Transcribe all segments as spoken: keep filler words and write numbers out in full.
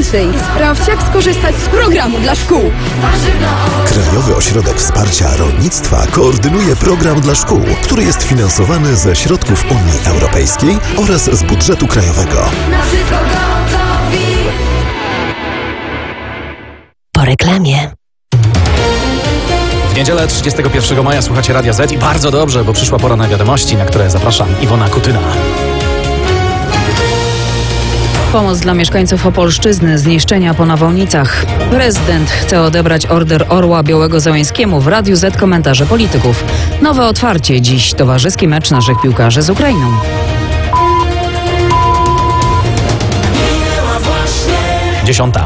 więcej. Sprawdź, jak skorzystać z programu dla szkół. Krajowy Ośrodek Wsparcia Rolnictwa koordynuje program dla szkół, który jest finansowany ze środków Unii Europejskiej oraz z budżetu krajowego. Po reklamie. W niedzielę trzydziestego pierwszego maja słuchacie Radia Z i bardzo dobrze, bo przyszła pora na wiadomości, na które zapraszam Iwona Kutyna. Pomoc dla mieszkańców Opolszczyzny, zniszczenia po nawałnicach. Prezydent chce odebrać order Orła Białego Załęskiemu. W Radiu Z komentarze polityków. Nowe otwarcie. Dziś towarzyski mecz naszych piłkarzy z Ukrainą. Dziesiąta.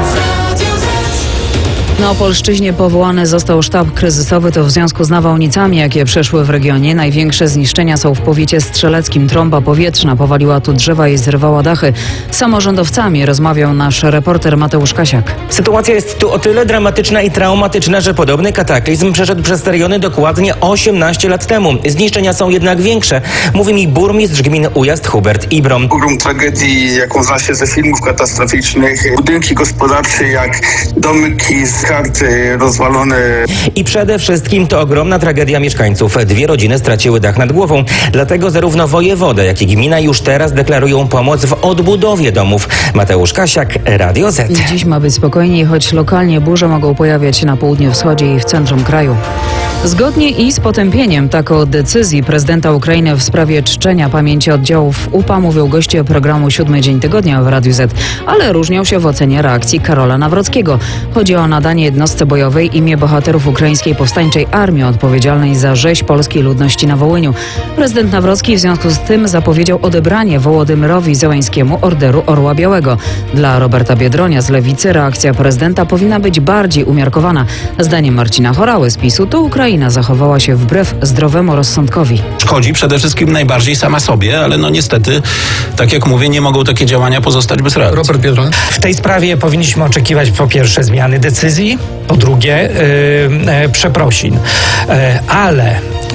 Na Opolszczyźnie powołany został sztab kryzysowy. To w związku z nawałnicami, jakie przeszły w regionie. Największe zniszczenia są w powiecie strzeleckim. Trąba powietrzna powaliła tu drzewa i zrywała dachy. Z samorządowcami rozmawiał nasz reporter Mateusz Kasiak. Sytuacja jest tu o tyle dramatyczna i traumatyczna, że podobny kataklizm przeszedł przez te rejony dokładnie osiemnaście lat temu. Zniszczenia są jednak większe, mówi mi burmistrz gminy Ujazd Hubert Ibrom. Ogrom tragedii, jaką zna się ze filmów katastroficznych, budynki gospodarcze jak domki z karty rozwalone. I przede wszystkim to ogromna tragedia mieszkańców. Dwie rodziny straciły dach nad głową. Dlatego zarówno wojewoda, jak i gmina już teraz deklarują pomoc w odbudowie domów. Mateusz Kasiak, Radio Z. Dziś ma być spokojniej, choć lokalnie burze mogą pojawiać się na południu wschodzie i w centrum kraju. Zgodnie i z potępieniem tak o decyzji prezydenta Ukrainy w sprawie czczenia pamięci oddziałów U P A mówią goście programu Siódmy Dzień Tygodnia w Radiu Z, ale różnią się w ocenie reakcji Karola Nawrockiego. Chodzi o nadanie jednostce bojowej imię bohaterów ukraińskiej powstańczej armii odpowiedzialnej za rzeź polskiej ludności na Wołyniu. Prezydent Nawrocki w związku z tym zapowiedział odebranie Wołodymyrowi Zełańskiemu orderu Orła Białego. Dla Roberta Biedronia z Lewicy reakcja prezydenta powinna być bardziej umiarkowana. Zdaniem Marcina Horały z PiSu to Ukraina zachowała się wbrew zdrowemu rozsądkowi. Szkodzi przede wszystkim najbardziej sama sobie, ale no niestety, tak jak mówię, nie mogą takie działania pozostać bez reakcji. Robert Biedroń. W tej sprawie powinniśmy oczekiwać po pierwsze zmiany decyzji, po drugie yy, yy, przeprosin. Yy, ale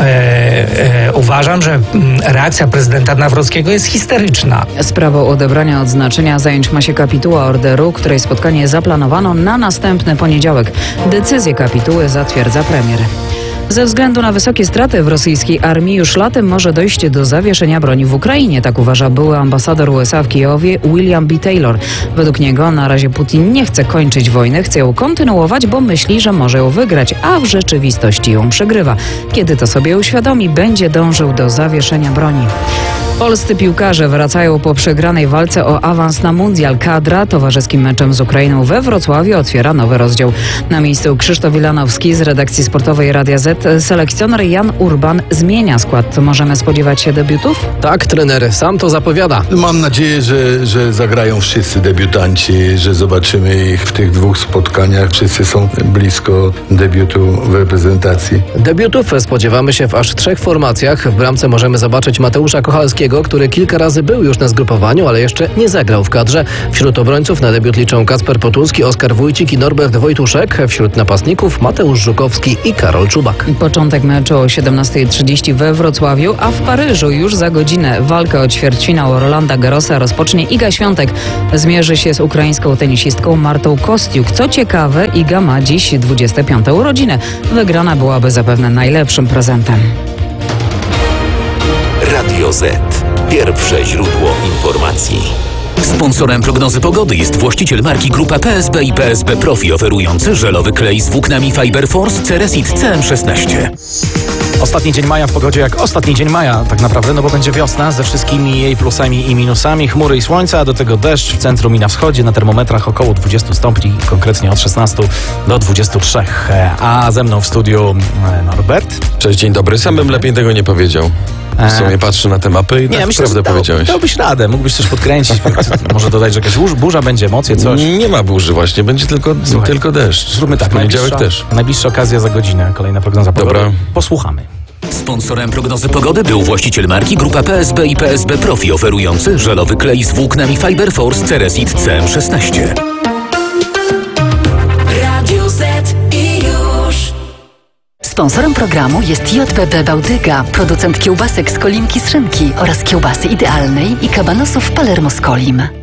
yy, yy, uważam, że reakcja prezydenta Nawrockiego jest histeryczna. Sprawą odebrania odznaczenia zająć ma się kapituła orderu, której spotkanie zaplanowano na następny poniedziałek. Decyzję kapituły zatwierdza premier. Ze względu na wysokie straty w rosyjskiej armii już latem może dojść do zawieszenia broni w Ukrainie, tak uważa były ambasador U S A w Kijowie William B. Taylor. Według niego na razie Putin nie chce kończyć wojny, chce ją kontynuować, bo myśli, że może ją wygrać, a w rzeczywistości ją przegrywa. Kiedy to sobie uświadomi, będzie dążył do zawieszenia broni. Polscy piłkarze wracają po przegranej walce o awans na mundial. Kadra towarzyskim meczem z Ukrainą we Wrocławiu otwiera nowy rozdział. Na miejscu Krzysztof Wilanowski z redakcji sportowej Radia Z. Selekcjoner Jan Urban zmienia skład. Możemy spodziewać się debiutów? Tak, trener sam to zapowiada. Mam nadzieję, że, że zagrają wszyscy debiutanci, że zobaczymy ich w tych dwóch spotkaniach. Wszyscy są blisko debiutu w reprezentacji. Debiutów spodziewamy się w aż trzech formacjach. W bramce możemy zobaczyć Mateusza Kochalskiego, który kilka razy był już na zgrupowaniu, ale jeszcze nie zagrał w kadrze. Wśród obrońców na debiut liczą Kacper Potulski, Oskar Wójcik i Norbert Wojtuszek. Wśród napastników Mateusz Żukowski i Karol Czubak. Początek meczu o siedemnasta trzydzieści we Wrocławiu, a w Paryżu już za godzinę walkę o ćwierćfinał Rolanda Garrosa rozpocznie Iga Świątek. Zmierzy się z ukraińską tenisistką Martą Kostiuk. Co ciekawe, Iga ma dziś dwudzieste piąte urodziny. Wygrana byłaby zapewne najlepszym prezentem. Radio Z. Pierwsze źródło informacji. Sponsorem prognozy pogody jest właściciel marki Grupa P S B i P S B Profi, oferujący żelowy klej z włóknami Fiber Force Ceresit C M szesnaście. Ostatni dzień maja w pogodzie jak ostatni dzień maja tak naprawdę, no bo będzie wiosna ze wszystkimi jej plusami i minusami, chmury i słońca, a do tego deszcz w centrum i na wschodzie, na termometrach około dwudziestu stopni, konkretnie od szesnastu do dwudziestu trzech. A ze mną w studiu Norbert. Cześć, dzień dobry. Sam bym lepiej tego nie powiedział. W sumie patrzę na te mapy i nie, tak myślę, prawdę dał, powiedziałeś. Dałbyś radę, mógłbyś coś podkręcić, może dodać, że jakaś burza będzie, emocje, coś. Nie ma burzy właśnie, będzie tylko, Słuchaj, tylko deszcz. Zróbmy tak, poniedziałek też. Najbliższa okazja za godzinę, kolejna prognoza pogody. Dobra. Posłuchamy. Sponsorem prognozy pogody był właściciel marki Grupa P S B i P S B Profi, oferujący żelowy klej z włóknami Fiber Force Ceresit C M szesnaście. Radio Z i już. Sponsorem programu jest J B B Bałtyga, producent kiełbasek z Kolimki z szynki oraz kiełbasy idealnej i kabanosów Palermo z Kolim.